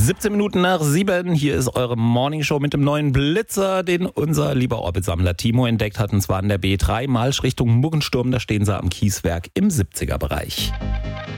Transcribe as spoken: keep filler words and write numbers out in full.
siebzehn Minuten nach sieben, hier ist eure Morningshow mit dem neuen Blitzer, den unser lieber Orbitsammler Timo entdeckt hat, und zwar an der B drei, Marsch Richtung Muggensturm, da stehen sie am Kieswerk im siebziger Bereich.